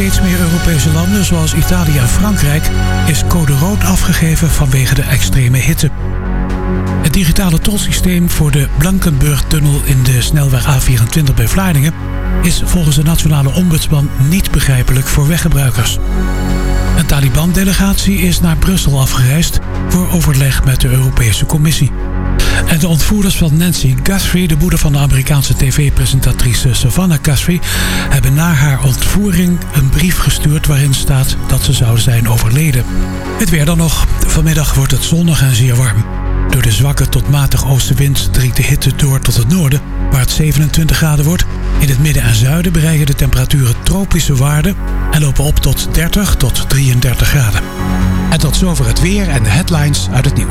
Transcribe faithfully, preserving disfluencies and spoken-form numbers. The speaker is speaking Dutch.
steeds meer Europese landen, zoals Italië en Frankrijk, is code rood afgegeven vanwege de extreme hitte. Het digitale tolsysteem voor de Blankenburg-tunnel in de snelweg A vierentwintig bij Vlaardingen is volgens de nationale ombudsman niet begrijpelijk voor weggebruikers. Een Taliban-delegatie is naar Brussel afgereisd voor overleg met de Europese Commissie. En de ontvoerders van Nancy Guthrie, de moeder van de Amerikaanse tv-presentatrice Savannah Guthrie, hebben na haar ontvoering een brief gestuurd waarin staat dat ze zou zijn overleden. Het weer dan nog. Vanmiddag wordt het zonnig en zeer warm. Door de zwakke tot matig oostenwind dringt de hitte door tot het noorden, waar het zevenentwintig graden wordt. In het midden en zuiden bereiken de temperaturen tropische waarden en lopen op tot dertig tot drieëndertig graden. En tot zover het weer en de headlines uit het nieuws.